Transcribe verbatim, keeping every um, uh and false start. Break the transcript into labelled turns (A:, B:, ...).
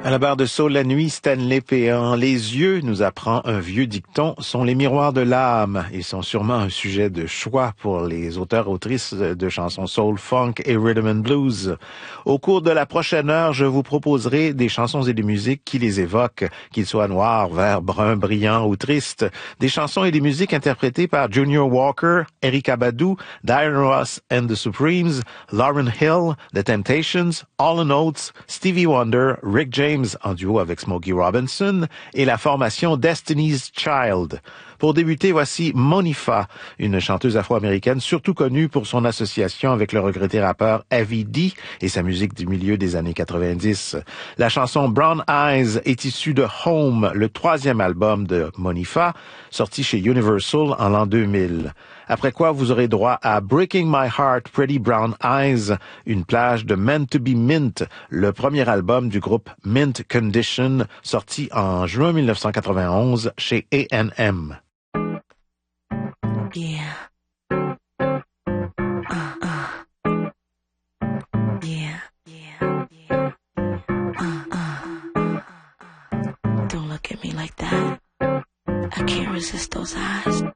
A: À la barre de Saul la nuit, Stanley Péan. Les yeux, nous apprend un vieux dicton, sont les miroirs de l'âme. Ils sont sûrement un sujet de choix pour les auteurs-autrices de chansons soul, funk et rhythm and blues. Au cours de la prochaine heure, je vous proposerai des chansons et des musiques qui les évoquent, qu'ils soient noirs, verts, bruns, brillants ou tristes. Des chansons et des musiques interprétées par Junior Walker, Erykah Badu, Diana Ross and the Supremes, Lauryn Hill, The Temptations, Hall and Oates, Stevie Wonder, Rick James en duo avec Smokey Robinson et la formation Destiny's Child. Pour débuter, voici Monifa, une chanteuse afro-américaine surtout connue pour son association avec le regretté rappeur Heavy D et sa musique du milieu des années quatre-vingt-dix. La chanson Brown Eyes est issue de Home, le troisième album de Monifa, sorti chez Universal en l'an deux mille. Après quoi, vous aurez droit à Breaking My Heart, Pretty Brown Eyes, une plage de Meant to be Mint, le premier album du groupe Mint Condition, sorti en juin mille neuf cent quatre-vingt-onze chez A and M.
B: Yeah. Uh, uh. Yeah. Yeah. Yeah. Uh, uh. Don't look at me like that. I can't resist those eyes.